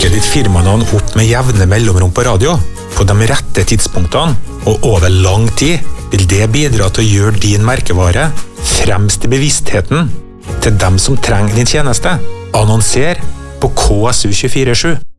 dukker ditt firmanavn opp med jevne mellomrom på radio, på de rette tidspunktene, og over lang tid, vil det bidra til å gjøre din merkevare fremst i bevisstheten til dem som trenger din tjeneste. Annonser på KSU 24/7.